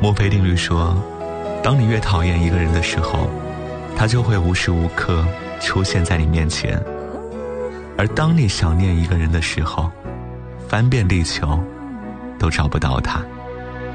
墨菲定律说，当你越讨厌一个人的时候，他就会无时无刻出现在你面前，而当你想念一个人的时候，翻遍地球都找不到他。